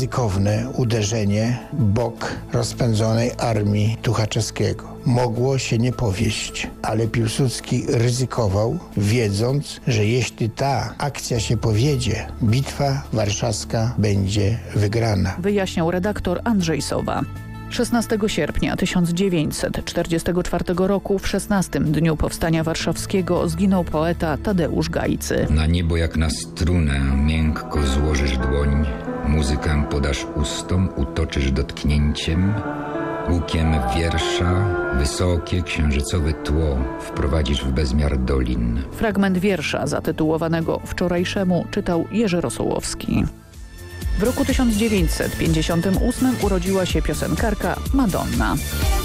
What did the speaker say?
ryzykowne uderzenie w bok rozpędzonej armii Tuchaczewskiego. Mogło się nie powieść, ale Piłsudski ryzykował, wiedząc, że jeśli ta akcja się powiedzie, bitwa warszawska będzie wygrana. Wyjaśniał redaktor Andrzej Sowa. 16 sierpnia 1944 roku, w 16. dniu Powstania Warszawskiego, zginął poeta Tadeusz Gajcy. Na niebo jak na strunę miękko złożysz dłoń, muzykę podasz ustom, utoczysz dotknięciem, łukiem wiersza wysokie księżycowe tło wprowadzisz w bezmiar dolin. Fragment wiersza zatytułowanego Wczorajszemu czytał Jerzy Rosołowski. W roku 1958 urodziła się piosenkarka Madonna.